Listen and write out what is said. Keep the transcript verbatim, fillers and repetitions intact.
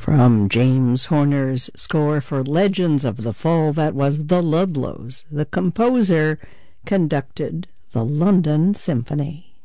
From James Horner's score for Legends of the Fall, that was The Ludlows. The composer conducted the London Symphony.